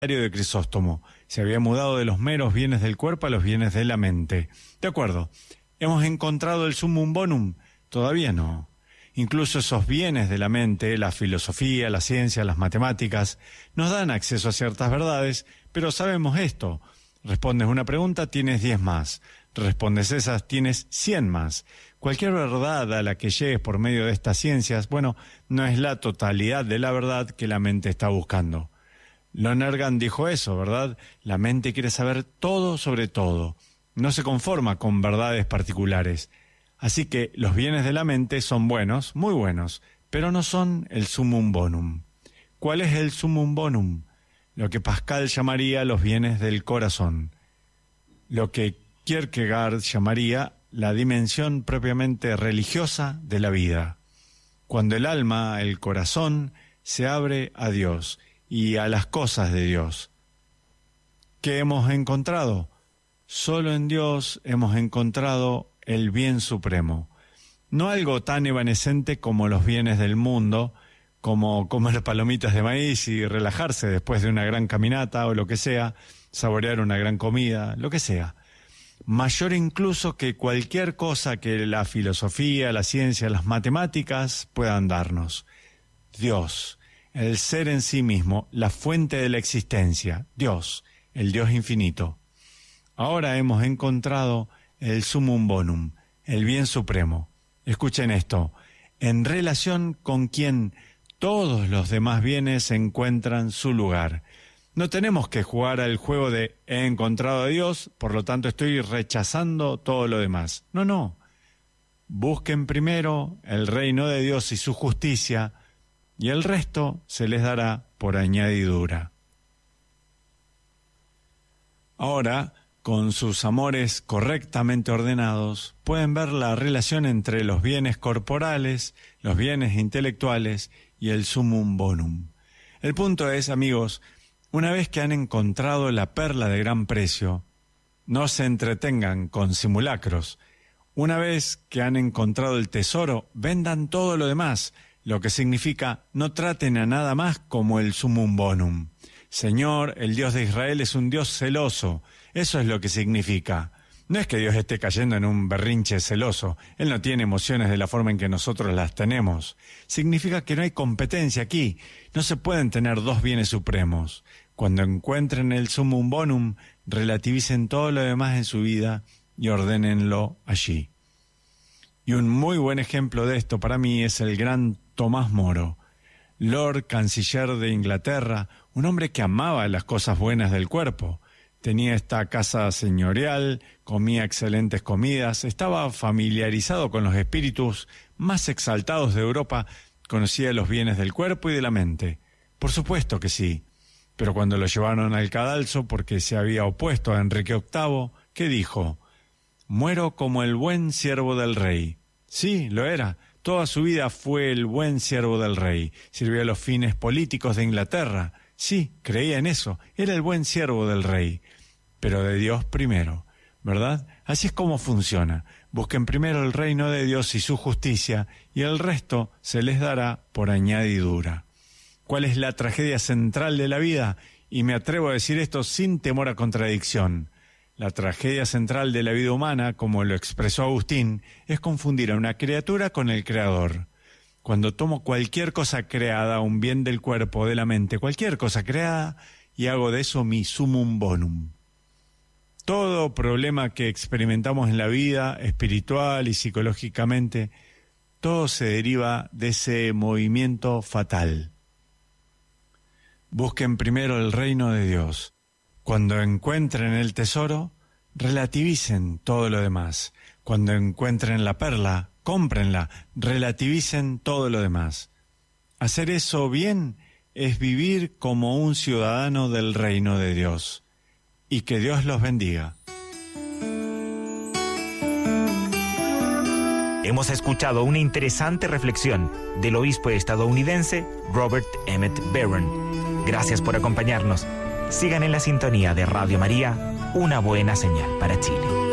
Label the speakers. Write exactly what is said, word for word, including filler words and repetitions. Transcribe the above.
Speaker 1: de Crisóstomo. Se había mudado de los meros bienes del cuerpo a los bienes de la mente. De acuerdo. ¿Hemos encontrado el sumum bonum? Todavía no. Incluso esos bienes de la mente, la filosofía, la ciencia, las matemáticas, nos dan acceso a ciertas verdades, pero sabemos esto. Respondes una pregunta, tienes diez más. Respondes esas, tienes cien más. Cualquier verdad a la que llegues por medio de estas ciencias, bueno, no es la totalidad de la verdad que la mente está buscando. Lonergan dijo eso, ¿verdad? La mente quiere saber todo sobre todo. No se conforma con verdades particulares. Así que los bienes de la mente son buenos, muy buenos, pero no son el sumum bonum. ¿Cuál es el sumum bonum? Lo que Pascal llamaría los bienes del corazón. Lo que Kierkegaard llamaría la dimensión propiamente religiosa de la vida. Cuando el alma, el corazón, se abre a Dios y a las cosas de Dios. ¿Qué hemos encontrado? Solo en Dios hemos encontrado el bien supremo. No algo tan evanescente como los bienes del mundo, como comer palomitas de maíz y relajarse después de una gran caminata o lo que sea, saborear una gran comida, lo que sea. Mayor incluso que cualquier cosa que la filosofía, la ciencia, las matemáticas puedan darnos. Dios, el ser en sí mismo, la fuente de la existencia, Dios, el Dios infinito. Ahora hemos encontrado el sumum bonum, el bien supremo. Escuchen esto, en relación con quien todos los demás bienes encuentran su lugar. No tenemos que jugar al juego de he encontrado a Dios, por lo tanto estoy rechazando todo lo demás. No, no. Busquen primero el reino de Dios y su justicia, y el resto se les dará por añadidura. Ahora, con sus amores correctamente ordenados, pueden ver la relación entre los bienes corporales, los bienes intelectuales y el sumum bonum. El punto es, amigos, una vez que han encontrado la perla de gran precio, no se entretengan con simulacros. Una vez que han encontrado el tesoro, vendan todo lo demás, lo que significa no traten a nada más como el sumum bonum. Señor, el Dios de Israel es un Dios celoso. Eso es lo que significa. No es que Dios esté cayendo en un berrinche celoso. Él no tiene emociones de la forma en que nosotros las tenemos. Significa que no hay competencia aquí. No se pueden tener dos bienes supremos. Cuando encuentren el sumum bonum, relativicen todo lo demás en su vida y ordénenlo allí. Y un muy buen ejemplo de esto para mí es el gran Tomás Moro, Lord Canciller de Inglaterra, un hombre que amaba las cosas buenas del cuerpo. Tenía esta casa señorial, comía excelentes comidas, estaba familiarizado con los espíritus más exaltados de Europa, conocía los bienes del cuerpo y de la mente. Por supuesto que sí, pero cuando lo llevaron al cadalso porque se había opuesto a Enrique octavo, ¿qué dijo? Muero como el buen siervo del rey. Sí, lo era. Toda su vida fue el buen siervo del rey. Sirvió a los fines políticos de Inglaterra. Sí, creía en eso. Era el buen siervo del rey. Pero de Dios primero, ¿verdad? Así es como funciona. Busquen primero el reino de Dios y su justicia, y el resto se les dará por añadidura. ¿Cuál es la tragedia central de la vida? Y me atrevo a decir esto sin temor a contradicción. La tragedia central de la vida humana, como lo expresó Agustín, es confundir a una criatura con el Creador. Cuando tomo cualquier cosa creada, un bien del cuerpo o de la mente, cualquier cosa creada, y hago de eso mi sumum bonum. Todo problema que experimentamos en la vida, espiritual y psicológicamente, todo se deriva de ese movimiento fatal. Busquen primero el reino de Dios. Cuando encuentren el tesoro, relativicen todo lo demás. Cuando encuentren la perla, cómprenla, relativicen todo lo demás. Hacer eso bien es vivir como un ciudadano del reino de Dios. Y que Dios los bendiga.
Speaker 2: Hemos escuchado una interesante reflexión del obispo estadounidense Robert Emmett Barron. Gracias por acompañarnos. Sigan en la sintonía de Radio María, una buena señal para Chile.